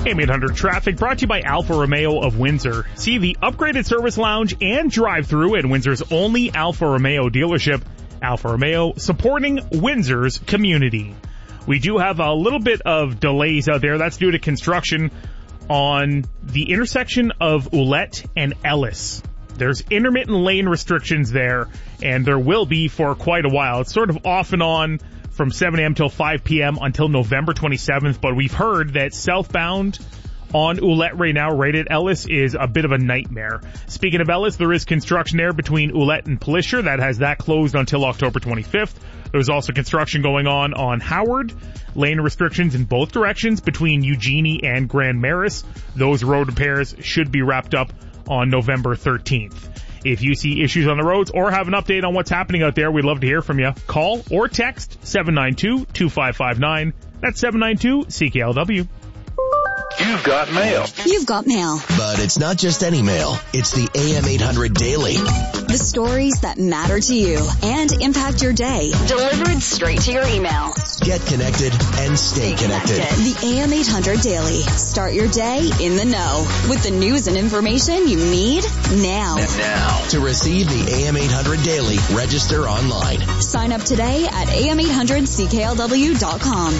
AM 800 traffic brought to you by Alfa Romeo of Windsor. See the upgraded service lounge and drive-through at Windsor's only Alfa Romeo dealership. Alfa Romeo, supporting Windsor's community. We do have a little bit of delays out there. That's due to construction on the intersection of Ouellette and Ellis. There's intermittent lane restrictions there, and there will be for quite a while. It's sort of off and on from 7 a.m. till 5 p.m. until November 27th, but we've heard that southbound on Ouellette right now, right at Ellis, is a bit of a nightmare. Speaking of Ellis, there is construction there between Ouellette and Pelisher. That closed until October 25th. There's also construction going on Howard. Lane restrictions in both directions between Eugenie and Grand Maris. Those road repairs should be wrapped up on November 13th. If you see issues on the roads or have an update on what's happening out there, we'd love to hear from you. Call or text 792-2559. That's 792-CKLW. You've got mail. You've got mail. But it's not just any mail. It's the AM 800 Daily. The stories that matter to you and impact your day. Delivered straight to your email. Get connected and stay connected. The AM 800 Daily. Start your day in the know with the news and information you need now. And now, to receive the AM 800 Daily, register online. Sign up today at am800cklw.com.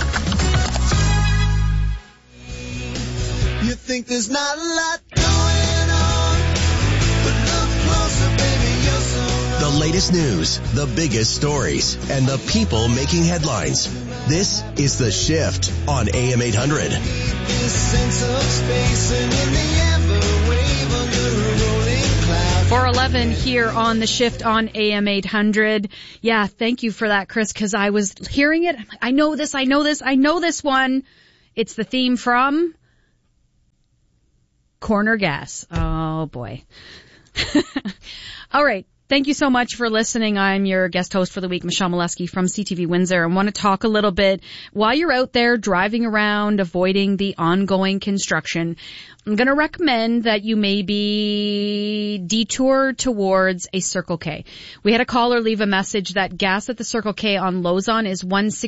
You think there's not a lot going on, but look closer, baby, you're so wrong. The latest news, the biggest stories, and the people making headlines. This is The Shift on AM 800. This sense of space and in the ever wave under a rolling cloud. 4:11 here on The Shift on AM 800. Yeah, thank you for that, Chris, because I was hearing it. I know this one. It's the theme from Corner Gas. Oh, boy. All right. Thank you so much for listening. I'm your guest host for the week, Michelle Molesky from CTV Windsor. I want to talk a little bit while you're out there driving around, avoiding the ongoing construction. I'm going to recommend that you maybe detour towards a Circle K. We had a caller leave a message that gas at the Circle K on Lozon is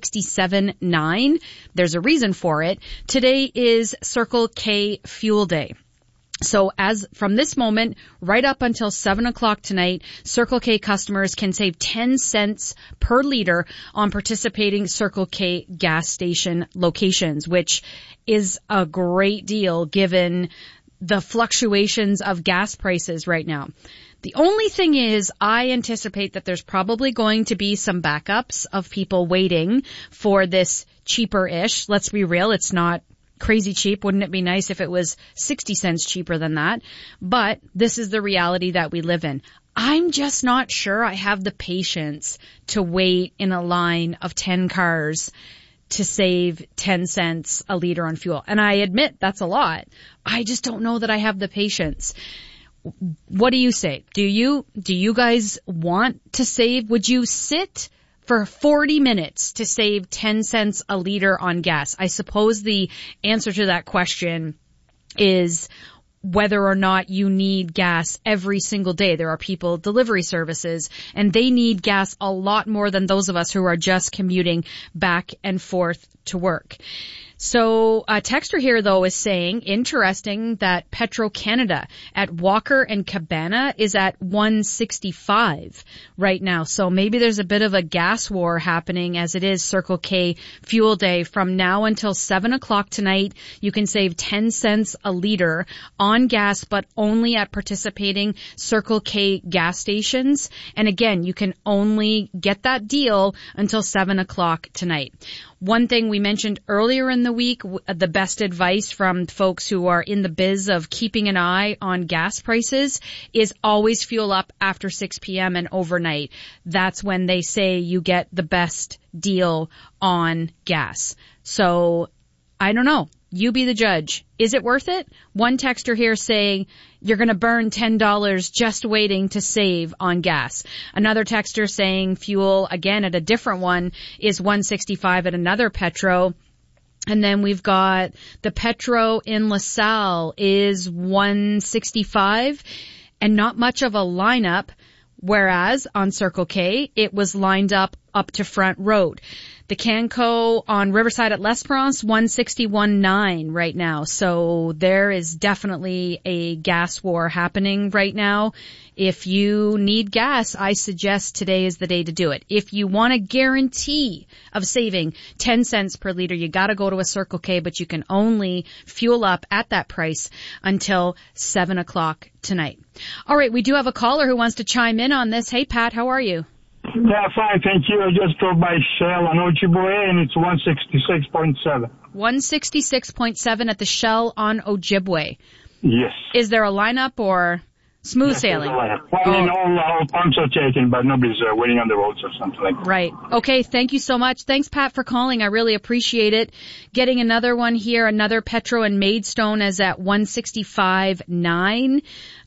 $167.9. There's a reason for it. Today is Circle K Fuel Day. So as from this moment right up until 7 o'clock tonight, Circle K customers can save 10 cents per liter on participating Circle K gas station locations, which is a great deal given the fluctuations of gas prices right now. The only thing is I anticipate that there's probably going to be some backups of people waiting for this cheaper-ish. Let's be real, it's not crazy cheap. Wouldn't it be nice if it was 60 cents cheaper than that? But this is the reality that we live in. I'm just not sure I have the patience to wait in a line of 10 cars to save 10 cents a liter on fuel. And I admit that's a lot. I just don't know that I have the patience. What do you say? Do you guys want to save? Would you sit for 40 minutes to save 10 cents a liter on gas? I suppose the answer to that question is whether or not you need gas every single day. There are people, delivery services, and they need gas a lot more than those of us who are just commuting back and forth to work. So a texter here, though, is saying, interesting that Petro-Canada at Walker and Cabana is at $165 right now. So maybe there's a bit of a gas war happening as it is Circle K Fuel Day. From now until 7 o'clock tonight, you can save 10 cents a liter on gas, but only at participating Circle K gas stations. And again, you can only get that deal until 7 o'clock tonight. One thing we mentioned earlier in the week, the best advice from folks who are in the biz of keeping an eye on gas prices is always fuel up after 6 p.m. and overnight. That's when they say you get the best deal on gas. So I don't know. You be the judge. Is it worth it? One texter here saying you're going to burn $10 just waiting to save on gas. Another texter saying fuel, again at a different one, is $165 at another Petro. And then we've got the Petro in LaSalle is $165 and not much of a lineup. Whereas on Circle K, it was lined up up to Front Road. The Canco on Riverside at L'Esperance, 161.9 right now. So there is definitely a gas war happening right now. If you need gas, I suggest today is the day to do it. If you want a guarantee of saving 10 cents per liter, you gotta go to a Circle K, but you can only fuel up at that price until 7 o'clock tonight. All right, we do have a caller who wants to chime in on this. Hey, Pat, how are you? Yeah, fine, thank you. I just drove by Shell on Ojibwe, and it's 166.7. 166.7 at the Shell on Ojibwe. Yes. Is there a lineup or smooth sailing? All pumps are taken, but nobody's waiting on the roads or something like that. Right. Okay, thank you so much. Thanks, Pat, for calling. I really appreciate it. Getting another one here, another Petro and Maidstone is at 165.9.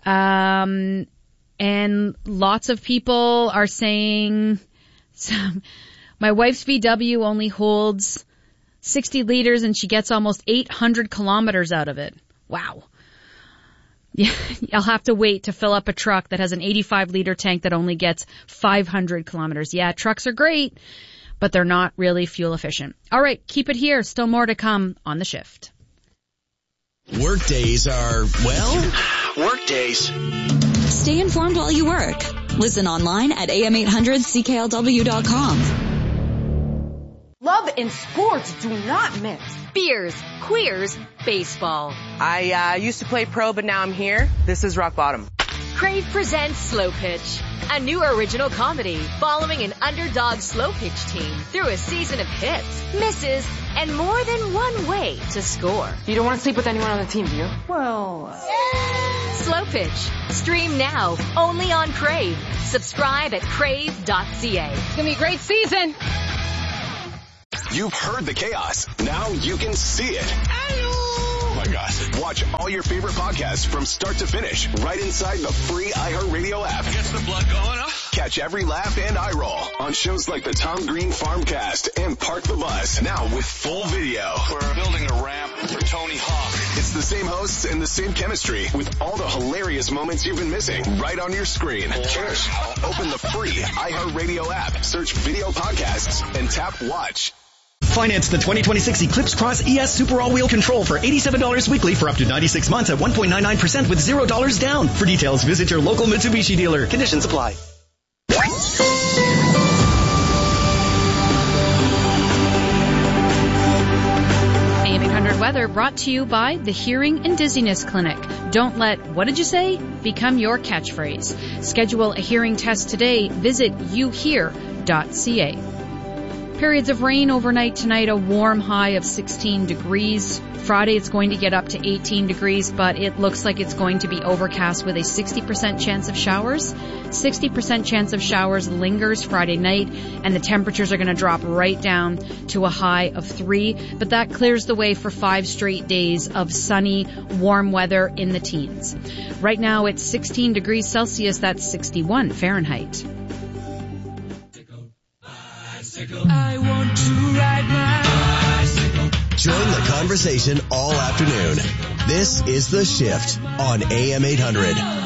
And lots of people are saying, my wife's VW only holds 60 liters and she gets almost 800 kilometers out of it. Wow. Yeah, I'll have to wait to fill up a truck that has an 85-liter tank that only gets 500 kilometers. Yeah, trucks are great, but they're not really fuel efficient. All right, keep it here. Still more to come on The Shift. Workdays are, well, workdays. Stay informed while you work. Listen online at am800CKLW.com. Love and sports do not mix. Beers, queers, baseball. I used to play pro, but now I'm here. This is rock bottom. Crave presents Slow Pitch, a new original comedy following an underdog slow pitch team through a season of hits, misses, and more than one way to score. You don't want to sleep with anyone on the team, do you? Well... Slow Pitch. Stream now, only on Crave. Subscribe at crave.ca. It's gonna be a great season. You've heard the chaos. Now you can see it. Oh my gosh. Watch all your favorite podcasts from start to finish right inside the free iHeartRadio app. Gets the blood going, huh? Catch every laugh and eye roll on shows like the Tom Green Farmcast and Park the Bus. Now with full video. We're building a ramp for Tony Hawk. It's the same hosts and the same chemistry with all the hilarious moments you've been missing right on your screen. Cheers. Open the free iHeartRadio app, search video podcasts, and tap watch. Finance the 2026 Eclipse Cross ES Super All-Wheel Control for $87 weekly for up to 96 months at 1.99% with $0 down. For details, visit your local Mitsubishi dealer. Conditions apply. AM 800 weather brought to you by the Hearing and Dizziness Clinic. Don't let, what did you say, become your catchphrase. Schedule a hearing test today. Visit youhear.ca. Periods of rain overnight tonight, a warm high of 16 degrees. Friday it's going to get up to 18 degrees, but it looks like it's going to be overcast with a 60% chance of showers. 60% chance of showers lingers Friday night, and the temperatures are going to drop right down to a high of 3. But that clears the way for 5 straight days of sunny, warm weather in the teens. Right now it's 16 degrees Celsius, that's 61 Fahrenheit. I want to ride my bicycle. Join the conversation all afternoon. This is The Shift on AM 800.